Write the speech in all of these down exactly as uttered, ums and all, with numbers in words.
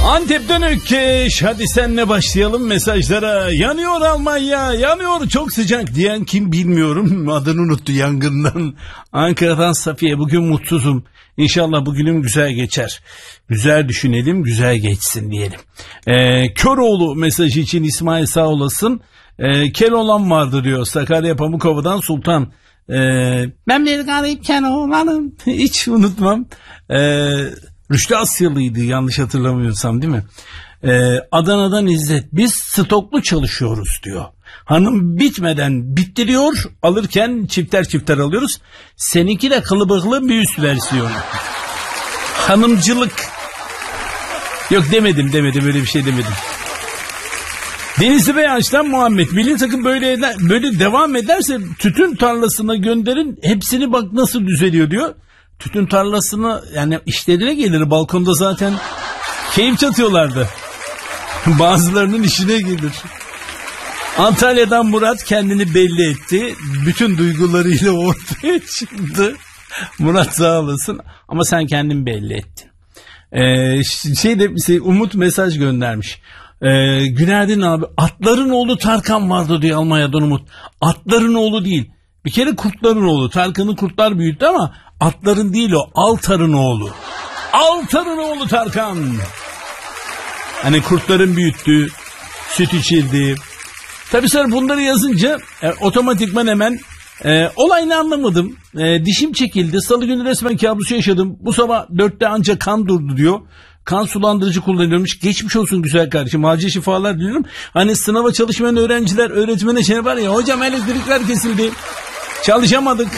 Antep'ten Ökkeş, hadi senle başlayalım mesajlara. Yanıyor Almanya, yanıyor, çok sıcak diyen kim bilmiyorum, adını unuttu yangından. Ankara'dan Safiye, bugün mutsuzum. İnşallah bugünüm güzel geçer. Güzel düşünelim, güzel geçsin diyelim. Ee, Köroğlu mesajı için İsmail sağ olasın. Ee, Keloğlan vardı diyor Sakarya Pamukova'dan Sultan. Ee, ben bir garip Keloğlan'ım, hiç unutmam. Ee, Rüştü Asyalı'ydı yanlış hatırlamıyorsam, değil mi? Ee, Adana'dan İzzet, biz stoklu çalışıyoruz diyor. Hanım bitmeden bittiriyor, alırken çifter çifter alıyoruz. Seninki de kılıbıklı bir üst versiyonu. Hanımcılık. Yok demedim demedim öyle bir şey demedim. Denizli Beyanç'tan Muhammed, milli takım böyle eder, böyle devam ederse tütün tarlasına gönderin, hepsini bak nasıl düzeliyor diyor. Tütün tarlasını yani işlerine gelir, balkonda zaten keyif çatıyorlardı. Bazılarının işine gelir. Antalya'dan Murat kendini belli etti. Bütün duygularıyla ortaya çıktı. Murat sağ olasın ama sen kendini belli ettin. Ee, şeyde şey, Umut mesaj göndermiş. Ee, günaydın abi, atların oğlu Tarkan vardı diyor Almanya'dan Umut. Atların oğlu değil. Bir kere kurtların oğlu. Tarkan'ı kurtlar büyüttü ama atların değil o. Altar'ın oğlu. Altar'ın oğlu Tarkan. Hani kurtların büyüttüğü, süt içirdiği. Tabii sonra bunları yazınca e, otomatikman hemen e, olayını anlamadım. E, dişim çekildi. Salı günü resmen kabusu yaşadım. Bu sabah dörtte ancak kan durdu diyor. Kan sulandırıcı kullanıyormuş. Geçmiş olsun güzel kardeşim. Acil şifalar diliyorum. Hani sınava çalışmayan öğrenciler öğretmene şey var ya, hocam elektrikler kesildi, çalışamadık.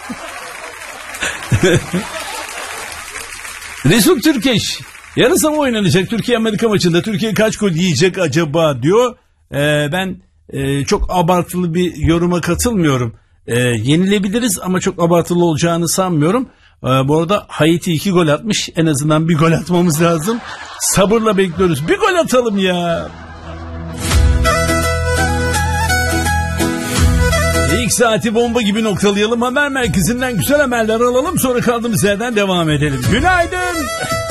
Resul Türkeş, yarın sabah oynanacak Türkiye Amerika maçında Türkiye kaç gol yiyecek acaba diyor. Ee, ben e, çok abartılı bir yoruma katılmıyorum. Ee, yenilebiliriz ama çok abartılı olacağını sanmıyorum. Ee, bu arada Haiti iki gol atmış. En azından bir gol atmamız lazım. Sabırla bekliyoruz. Bir gol atalım ya. İlk saati bomba gibi noktalayalım. Haber merkezinden güzel haberler alalım. Sonra kaldığımız yerden devam edelim. Günaydın.